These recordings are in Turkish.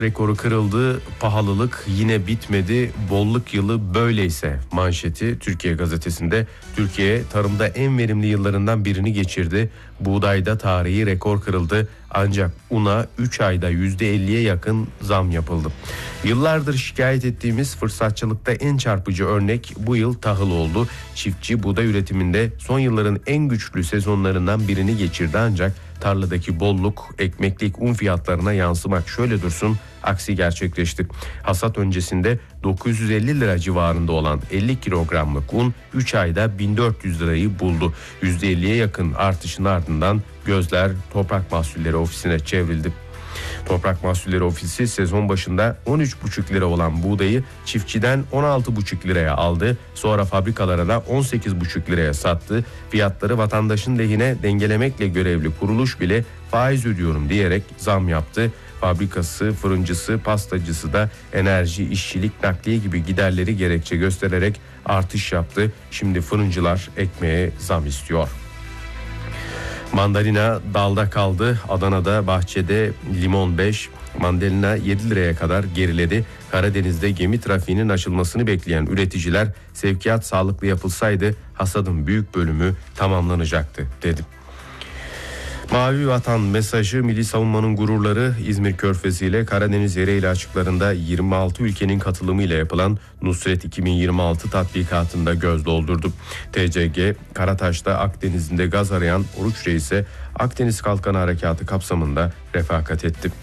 Rekoru kırıldı, pahalılık yine bitmedi, bolluk yılı böyleyse manşeti Türkiye Gazetesi'nde. Türkiye tarımda en verimli yıllarından birini geçirdi. Buğdayda tarihi rekor kırıldı. Ancak una 3 ayda %50'ye yakın zam yapıldı. Yıllardır şikayet ettiğimiz fırsatçılıkta en çarpıcı örnek bu yıl tahıl oldu. Çiftçi buğday üretiminde son yılların en güçlü sezonlarından birini geçirdi ancak tarladaki bolluk ekmeklik un fiyatlarına yansımak şöyle dursun aksi gerçekleşti. Hasat öncesinde 950 lira civarında olan 50 kilogramlık un 3 ayda 1400 lirayı buldu. %50'ye yakın artışın ardından gözler Toprak Mahsulleri Ofisi'ne çevrildi. Toprak Mahsulleri Ofisi sezon başında 13,5 lira olan buğdayı çiftçiden 16,5 liraya aldı. Sonra fabrikalara da 18,5 liraya sattı. Fiyatları vatandaşın lehine dengelemekle görevli kuruluş bile faiz ödüyorum diyerek zam yaptı. Fabrikası, fırıncısı, pastacısı da enerji, işçilik, nakliye gibi giderleri gerekçe göstererek artış yaptı. Şimdi fırıncılar ekmeğe zam istiyor. Mandalina dalda kaldı. Adana'da bahçede limon 5, mandalina 7 liraya kadar geriledi. Karadeniz'de gemi trafiğinin açılmasını bekleyen üreticiler sevkiyat sağlıklı yapılsaydı hasadın büyük bölümü tamamlanacaktı dedi. Mavi Vatan mesajı milli savunmanın gururları İzmir Körfezi ile Karadeniz Ereğli açıklarında 26 ülkenin katılımıyla yapılan Nusret 2026 tatbikatında göz doldurdu. TCG Karataş'ta Akdeniz'inde gaz arayan Oruç Reis'e Akdeniz Kalkanı Harekatı kapsamında refakat etti.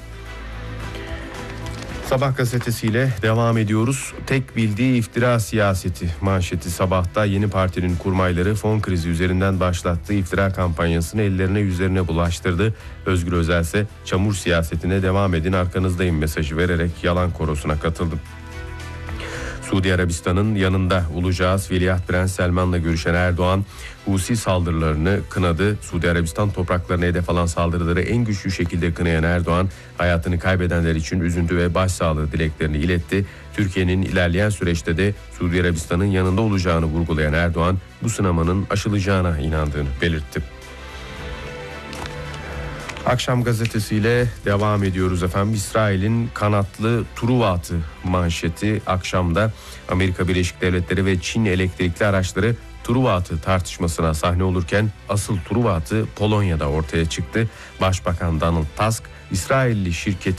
Sabah gazetesiyle devam ediyoruz. Tek bildiği iftira siyaseti manşeti Sabah'ta. Yeni partinin kurmayları fon krizi üzerinden başlattığı iftira kampanyasını ellerine yüzlerine bulaştırdı. Özgür Özel ise çamur siyasetine devam edin arkanızdayım mesajı vererek yalan korosuna katıldı. Suudi Arabistan'ın yanında olacağız. Veliaht Prens Selman'la görüşen Erdoğan Husi saldırılarını kınadı. Suudi Arabistan topraklarına hedef alan saldırıları en güçlü şekilde kınayan Erdoğan hayatını kaybedenler için üzüntü ve başsağlığı dileklerini iletti. Türkiye'nin ilerleyen süreçte de Suudi Arabistan'ın yanında olacağını vurgulayan Erdoğan bu sınamanın aşılacağına inandığını belirtti. Akşam gazetesiyle devam ediyoruz efendim. İsrail'in kanatlı Truva atı manşeti akşamda. Amerika Birleşik Devletleri ve Çin elektrikli araçları Truva atı tartışmasına sahne olurken asıl Truva atı Polonya'da ortaya çıktı. Başbakan Donald Tusk, İsrailli şirketi